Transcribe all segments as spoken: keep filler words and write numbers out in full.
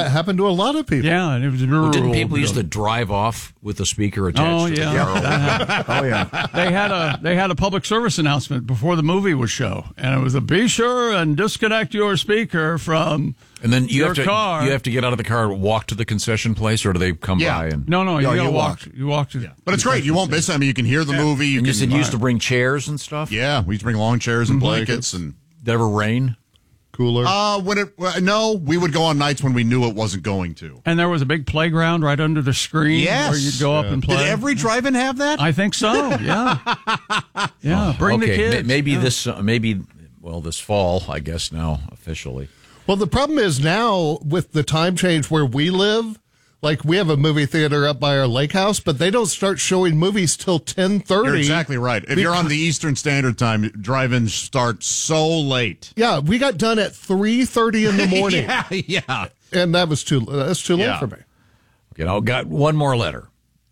That happened to a lot of people. Yeah, and it was. Well, didn't people used to drive off with the speaker attached? Oh to the yeah, car? that Oh, yeah. they had a they had a public service announcement before the movie would show, and it was a be sure and disconnect your speaker from And then you your have to car. you have to get out of the car and walk to the concession place, or do they come Yeah. by? And no, no, you No, gotta you walk. walk. You walk to. But it's great. You won't miss it. I mean, you can hear the movie. You And you can, said you used to bring chairs and stuff. yeah, we used to bring long chairs and blankets and. Did it ever rain? Cooler. Uh, when it uh, no, we would go on nights when we knew it wasn't going to. And there was a big playground right under the screen Yes. where you'd go up and play. Did every drive-in have that? I think so. Yeah, yeah. Bring okay, the kids. ma- maybe Yeah. this uh, maybe well this fall, I guess now officially. Well, the problem is now with the time change where we live, like we have a movie theater up by our lake house, but they don't start showing movies till ten thirty. You're exactly right. If you're on the Eastern Standard Time, drive-ins start so late. Yeah, we got done at three thirty in the morning, yeah, yeah. and that was too that's too late Yeah. for me. Okay, now got one more letter.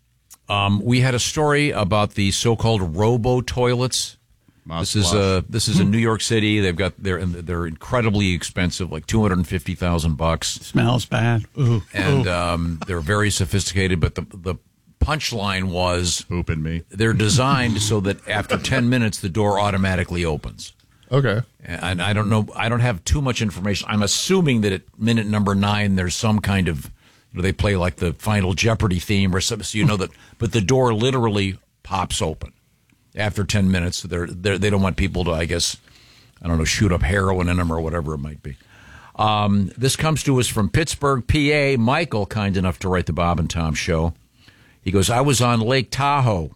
Um, we had a story about the so-called robo toilets. Must This is flush. uh this is in New York City. They've got they're they're incredibly expensive, like two hundred and fifty thousand bucks, Smells bad. Ooh. and um, they're very sophisticated. But the the punchline was Pooping me. they're designed so that after ten minutes the door automatically opens. Okay. And I don't know. I don't have too much information. I'm assuming that at minute number nine there's some kind of you know, they play like the Final Jeopardy theme or something, so you know that. But the door literally pops open. After ten minutes, they're, they're, they don't want people to, I guess, I don't know, shoot up heroin in them or whatever it might be. Um, this comes to us from Pittsburgh, P A. Michael, kind enough to write the Bob and Tom show. He goes, I was on Lake Tahoe.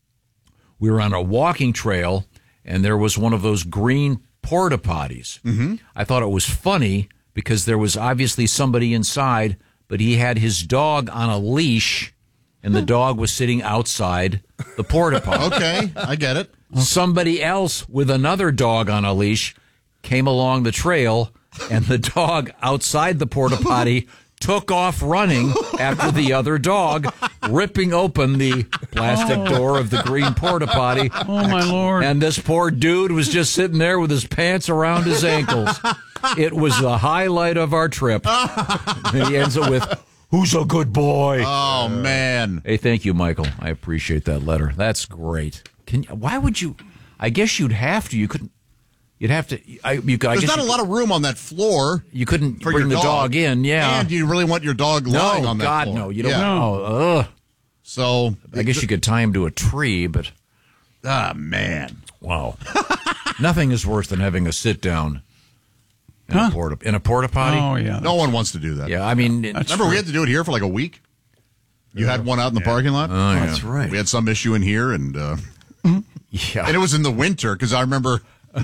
We were on a walking trail, and there was one of those green porta potties. Mm-hmm. I thought it was funny because there was obviously somebody inside, but he had his dog on a leash, and the dog was sitting outside the porta potty. Okay, I get it. Somebody else with another dog on a leash came along the trail, and the dog outside the porta potty took off running after the other dog, ripping open the plastic door of the green porta potty. Oh, my Lord. And this poor dude was just sitting there with his pants around his ankles. It was the highlight of our trip. And he ends it with, who's a good boy? Oh, man. Hey, thank you, Michael. I appreciate that letter. That's great. Can why would you? I guess you'd have to. You couldn't. You'd have to. I, you, I There's guess not you, a lot of room on that floor. You couldn't for bring your the dog. in. Yeah. And do you really want your dog lying no, on that God, floor? no. You don't. Yeah. No. Ugh. So I guess you could tie him to a tree, but ah, man. wow, nothing is worse than having a sit down in, Huh? a porta in a porta potty. Oh, yeah. No one wants to do that. Yeah, I mean, it- Remember, we had to do it here for like a week. You had one out in the parking lot. oh, yeah. That's right. We had some issue in here, and uh, yeah. and it was in the winter because I remember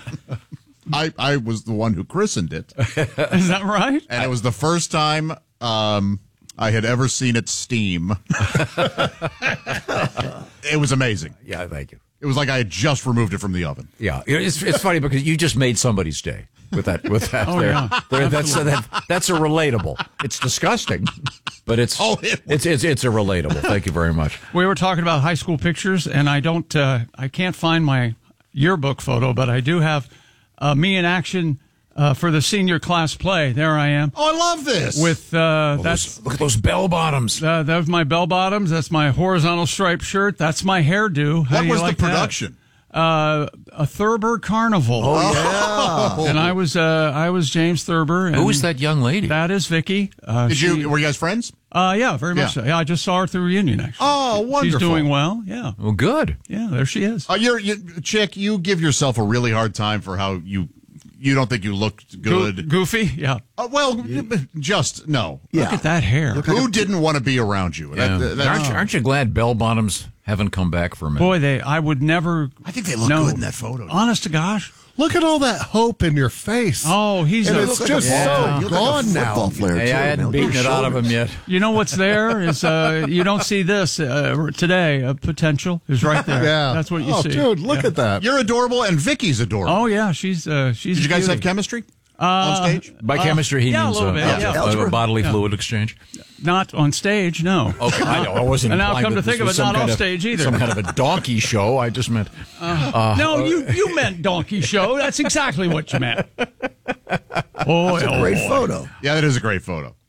I I was the one who christened it, Is that right? and it was the first time um, I had ever seen it steam. It was amazing. Yeah, thank you. It was like I had just removed it from the oven. Yeah, it's it's funny because you just made somebody's day with that with that. Oh, there. yeah. There, that's a, that, that's a relatable. It's disgusting, but it's Oh, it it's it's it's a relatable. Thank you very much. We were talking about high school pictures, and I don't, uh, I can't find my yearbook photo, but I do have uh, me in action uh, for the senior class play. There I am Oh, I love this. with uh, Oh, that's those- look at those bell bottoms. uh, that's my bell bottoms. That's my horizontal striped shirt. That's my hairdo. How what do you was like the that? production? Uh, a Thurber Carnival. Oh, yeah. And I was uh, I was James Thurber. And Who is that young lady? That is Vicky. Uh, Did she- you? Were you guys friends? Uh, yeah, very much Yeah. so. Yeah, I just saw her through reunion. Actually. Oh, wonderful. She's doing well. Yeah, Well, good. yeah. There she is. Uh, you're, you, chick, you give yourself a really hard time for how you you don't think you looked good. Go- goofy. Yeah. Uh, well, just no. Yeah. Look at that hair. Who didn't want to be around you? Yeah. That- that- aren't, you, aren't you glad bell bottoms haven't come back for a minute? Boy, they. I would never. I think they look no. good in that photo. Honest to gosh. Look at all that hope in your face. Oh, he's. and a, it's like just a- so Yeah. You look like a gone football now. player, hey, too, I hadn't man. beaten Those it out of shoulders. him yet. You know what's there is uh, you don't see this uh, today. Uh, potential is right there. Yeah, That's what you oh, see. dude, look Yeah. at that. You're adorable, and Vicky's adorable. Oh yeah, she's. Uh, she's. Did you guys a have beauty. chemistry Uh, on stage? By chemistry, he yeah, a means little uh, bit, uh, yeah. uh, Algebra? bodily Yeah. fluid exchange. Not on stage, no. Okay, I know. I wasn't. And now implying come that to this think of was it, some not kind off of- stage either. Some kind of a donkey show. I just meant. No, you you meant donkey show. That's exactly what you meant. Oh, Great photo. Yeah, that is a great photo.